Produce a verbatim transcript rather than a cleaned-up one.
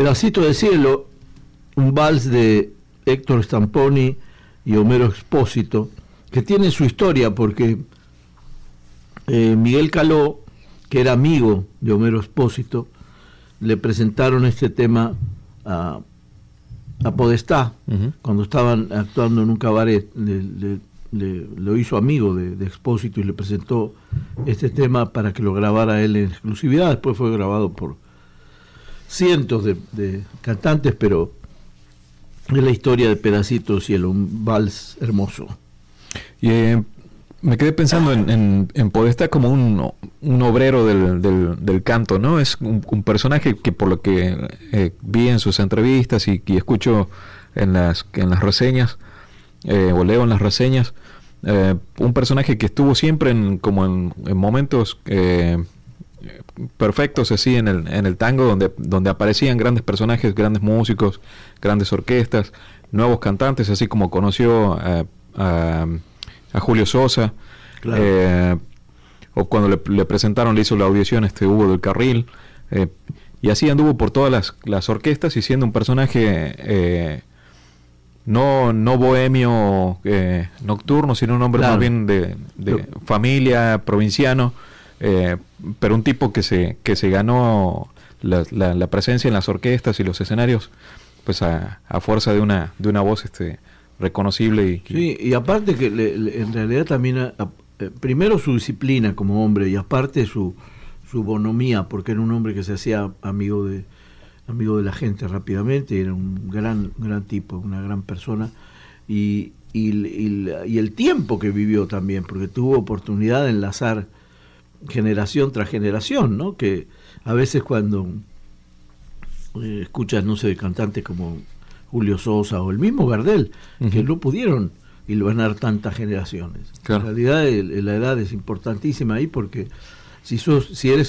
Pedacito de cielo, un vals de Héctor Stamponi y Homero Expósito, que tiene su historia porque eh, Miguel Caló, que era amigo de Homero Expósito, le presentaron este tema a, a Podestá, uh-huh. cuando estaban actuando en un cabaret. Le, le, le, lo hizo amigo de, de Expósito y le presentó este tema para que lo grabara él en exclusividad. Después fue grabado por cientos de, de cantantes, pero es la historia de Pedacito de Cielo, un vals hermoso. Y eh, me quedé pensando en, en, en Podestá como un, un obrero del, del, del canto, ¿no? Es un, un personaje que, por lo que eh, vi en sus entrevistas y, y escucho en las, en las reseñas, eh, o leo en las reseñas, eh, un personaje que estuvo siempre en, como en, en momentos eh, perfectos así en el, en el tango, donde, donde aparecían grandes personajes, grandes músicos, grandes orquestas, nuevos cantantes, así como conoció a, a, a Julio Sosa, claro. eh, o cuando le, le presentaron, le hizo la audición este Hugo del Carril, eh, y así anduvo por todas las, las orquestas y siendo un personaje eh, no, no bohemio eh, nocturno, sino un hombre claro. más bien de, de Yo. familia, provinciano, eh, pero un tipo que se, que se ganó la, la, la presencia en las orquestas y los escenarios, pues a, a fuerza de una, de una voz este reconocible. Y, sí, y aparte que le, le, en realidad también, a, a, primero su disciplina como hombre y aparte su, su bonomía, porque era un hombre que se hacía amigo de amigo de la gente rápidamente, era un gran gran tipo, una gran persona, y, y, y, y el tiempo que vivió también, porque tuvo oportunidad de enlazar generación tras generación, ¿no? Que a veces cuando eh, escuchas, no sé, cantantes como Julio Sosa o el mismo Gardel, uh-huh. que no pudieron hilvanar tantas generaciones. Claro. En realidad el, la edad es importantísima ahí, porque si sos, si eres